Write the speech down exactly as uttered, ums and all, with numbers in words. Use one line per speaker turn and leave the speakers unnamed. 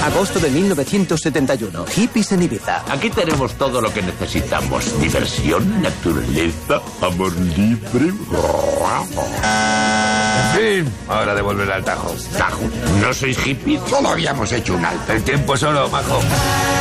Agosto de mil novecientos setenta y uno. Hippies en Ibiza.
Aquí tenemos todo lo que necesitamos. Diversión, naturaleza, amor libre.
En fin, hora de volver al Tajo.
Tajo, ¿no sois hippies?
Solo habíamos hecho un alto. El tiempo solo, majo.